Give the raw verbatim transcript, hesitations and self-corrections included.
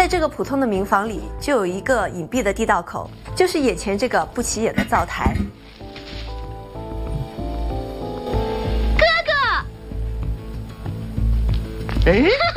在这个普通的民房里，就有一个隐蔽的地道口，就是眼前这个不起眼的灶台。 哥哥， 哎。